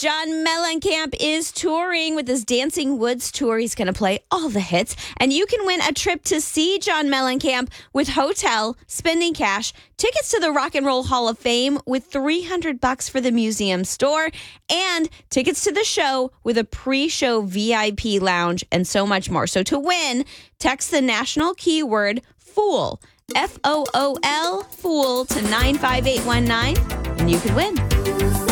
John Mellencamp is touring with his Dancing Woods tour. He's going to play all the hits. And you can win a trip to see John Mellencamp with hotel, spending cash, tickets to the Rock and Roll Hall of Fame with $300 for the museum store, and tickets to the show with a pre-show VIP lounge and so much more. So to win, text the national keyword FOOL, FOOL, FOOL to 95819, and you could win.